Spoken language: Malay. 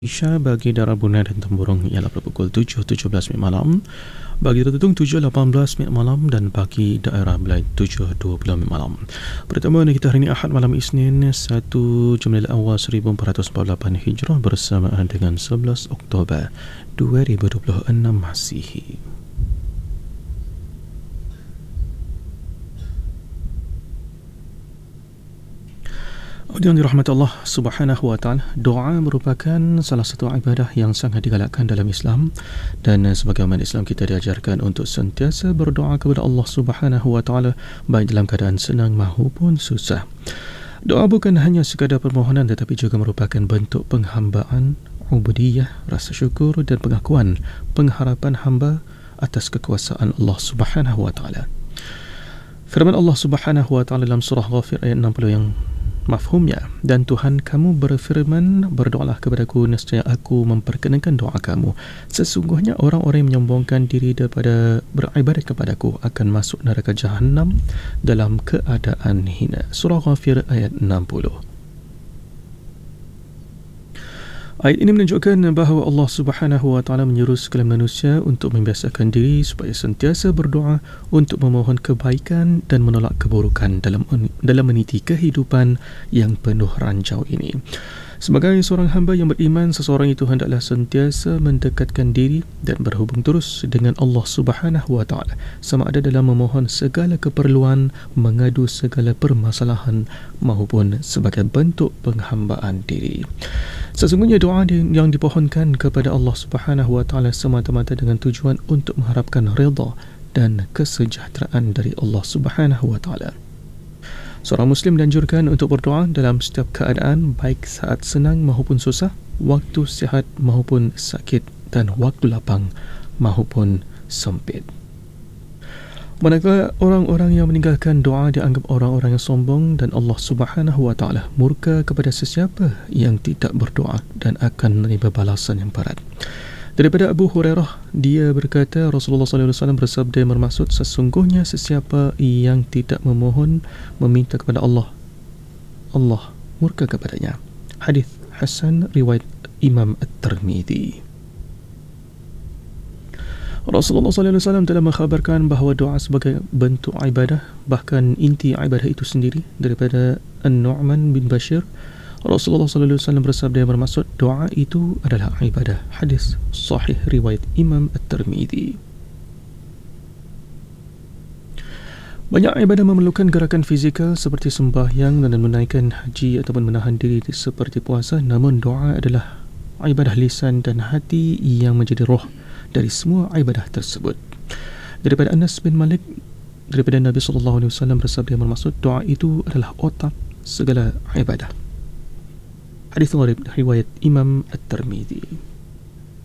Isya bagi darah Brunei dan Temburong ialah pada pukul 7.17 malam, bagi Tertung 7.18 malam dan bagi daerah Belait 7.20 malam. Pertemuan kita hari ini Ahad malam Isnin 1 Jumada Awal 1448 Hijrah bersamaan dengan 11 Oktober 2026 Masihi. Yang dirahmati Allah Subhanahu wa taala, doa merupakan salah satu ibadah yang sangat digalakkan dalam Islam, dan sebagai umat Islam kita diajarkan untuk sentiasa berdoa kepada Allah Subhanahu wa taala baik dalam keadaan senang maupun susah. Doa bukan hanya sekadar permohonan tetapi juga merupakan bentuk penghambaan, ubudiyah, rasa syukur dan pengakuan pengharapan hamba atas kekuasaan Allah Subhanahu wa taala. Firman Allah Subhanahu wa taala dalam surah Ghafir ayat 60 yang mafhumnya, dan Tuhan kamu berfirman, berdoalah kepadaku nescaya aku memperkenankan doa kamu. Sesungguhnya orang-orang yang menyombongkan diri daripada beribadat kepadaku akan masuk neraka Jahannam dalam keadaan hina. Surah Ghafir ayat 60. Ayat ini menunjukkan bahawa Allah Subhanahu wa taala menyuruh segala manusia untuk membiasakan diri supaya sentiasa berdoa untuk memohon kebaikan dan menolak keburukan dalam meniti kehidupan yang penuh ranjau ini. Sebagai seorang hamba yang beriman, seseorang itu hendaklah sentiasa mendekatkan diri dan berhubung terus dengan Allah Subhanahu wa taala, sama ada dalam memohon segala keperluan, mengadu segala permasalahan maupun sebagai bentuk penghambaan diri. Sesungguhnya doa yang dipohonkan kepada Allah Subhanahu wa taala semata-mata dengan tujuan untuk mengharapkan redha dan kesejahteraan dari Allah Subhanahu wa taala. Seorang Muslim dianjurkan untuk berdoa dalam setiap keadaan, baik saat senang maupun susah, waktu sihat maupun sakit, dan waktu lapang maupun sempit. Manakala orang-orang yang meninggalkan doa dianggap orang-orang yang sombong, dan Allah Subhanahu wa taala murka kepada sesiapa yang tidak berdoa dan akan menerima balasan yang berat. Daripada Abu Hurairah, dia berkata Rasulullah SAW bersabda yang bermaksud, sesungguhnya sesiapa yang tidak memohon, meminta kepada Allah, Allah murka kepadanya. Hadis Hasan riwayat Imam At-Tirmidzi. Rasulullah SAW telah mengkhabarkan bahawa doa sebagai bentuk ibadah, bahkan inti ibadah itu sendiri. Daripada An-Nu'man bin Bashir, Rasulullah SAW bersabda yang bermaksud doa itu adalah ibadah. Hadis sahih riwayat Imam At-Tirmidzi. Banyak ibadah memerlukan gerakan fizikal seperti sembahyang dan menunaikan haji ataupun menahan diri seperti puasa, namun doa adalah ibadah lisan dan hati yang menjadi roh dari semua ibadah tersebut. Daripada Anas bin Malik, daripada Nabi SAW bersabda yang bermaksud doa itu adalah otak segala ibadah. Hadis riwayat Imam At-Tirmidzi.